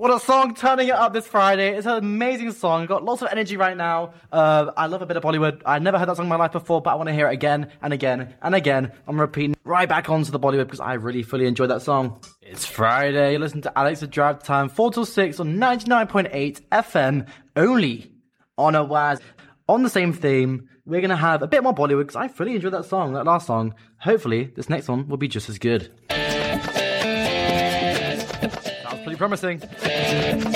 What a song, turning it up this Friday. It's an amazing song. Got lots of energy right now. I love a bit of Bollywood. I never heard that song in my life before, but I want to hear it again and again and again. I'm repeating right back onto the Bollywood because I really fully enjoyed that song. It's Friday. Listen to Alex at Drive Time 4 till 6 on 99.8 FM only on a Waz. On the same theme, we're going to have a bit more Bollywood because I fully enjoyed that song, that last song. Hopefully, this next one will be just as good. Sounds pretty promising.